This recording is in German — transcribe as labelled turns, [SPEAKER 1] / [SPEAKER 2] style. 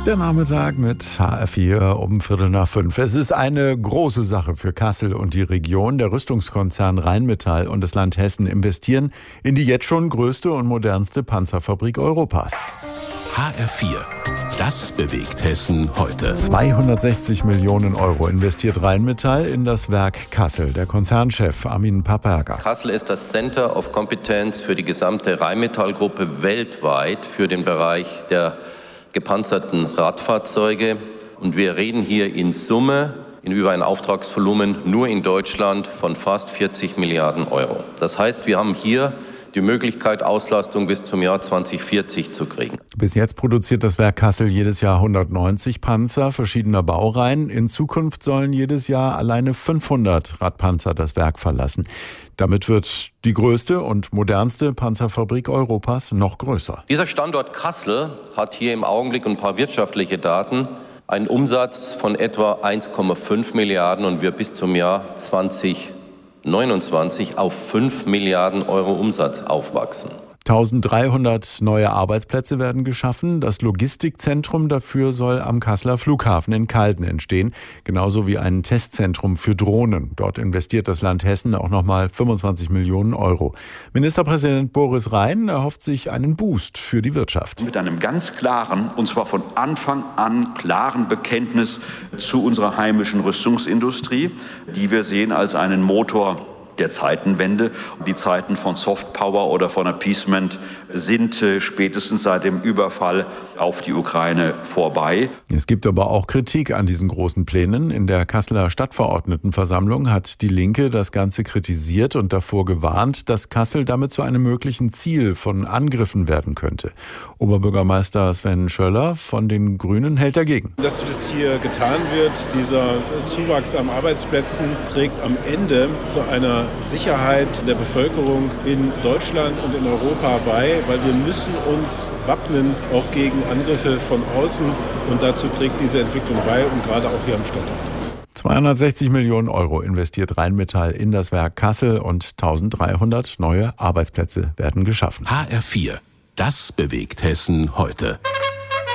[SPEAKER 1] Der Nachmittag mit HR4 um 4:45. Es ist eine große Sache für Kassel und die Region. Der Rüstungskonzern Rheinmetall und das Land Hessen investieren in die jetzt schon größte und modernste Panzerfabrik Europas.
[SPEAKER 2] HR4, das bewegt Hessen heute.
[SPEAKER 1] 260 Millionen Euro investiert Rheinmetall in das Werk Kassel. Der Konzernchef Armin Papperger.
[SPEAKER 3] Kassel ist das Center of Competence für die gesamte Rheinmetall-Gruppe weltweit für den Bereich der gepanzerten Radfahrzeuge. Und wir reden hier in Summe über ein Auftragsvolumen nur in Deutschland von fast 40 Milliarden Euro. Das heißt, wir haben hier die Möglichkeit, Auslastung bis zum Jahr 2040 zu kriegen.
[SPEAKER 1] Bis jetzt produziert das Werk Kassel jedes Jahr 190 Panzer verschiedener Baureihen. In Zukunft sollen jedes Jahr alleine 500 Radpanzer das Werk verlassen. Damit wird die größte und modernste Panzerfabrik Europas noch größer.
[SPEAKER 3] Dieser Standort Kassel hat hier im Augenblick ein paar wirtschaftliche Daten. Einen Umsatz von etwa 1,5 Milliarden und wir bis zum Jahr 2029 auf 5 Milliarden Euro Umsatz aufwachsen.
[SPEAKER 1] 1300 neue Arbeitsplätze werden geschaffen. Das Logistikzentrum dafür soll am Kasseler Flughafen in Calden entstehen, genauso wie ein Testzentrum für Drohnen. Dort investiert das Land Hessen auch nochmal 25 Millionen Euro. Ministerpräsident Boris Rhein erhofft sich einen Boost für die Wirtschaft.
[SPEAKER 4] Mit einem ganz klaren, und zwar von Anfang an klaren Bekenntnis zu unserer heimischen Rüstungsindustrie, die wir sehen als einen Motor der Zeitenwende. Die Zeiten von Softpower oder von Appeasement sind spätestens seit dem Überfall auf die Ukraine vorbei.
[SPEAKER 1] Es gibt aber auch Kritik an diesen großen Plänen. In der Kasseler Stadtverordnetenversammlung hat die Linke das Ganze kritisiert und davor gewarnt, dass Kassel damit zu einem möglichen Ziel von Angriffen werden könnte. Oberbürgermeister Sven Schöller von den Grünen hält dagegen.
[SPEAKER 5] Das, was hier getan wird, dieser Zuwachs an Arbeitsplätzen, trägt am Ende zu einer Sicherheit der Bevölkerung in Deutschland und in Europa bei, weil wir müssen uns wappnen, auch gegen Angriffe von außen. Und dazu trägt diese Entwicklung bei und gerade auch hier am Standort.
[SPEAKER 1] 260 Millionen Euro investiert Rheinmetall in das Werk Kassel und 1300 neue Arbeitsplätze werden geschaffen.
[SPEAKER 2] HR4, das bewegt Hessen heute.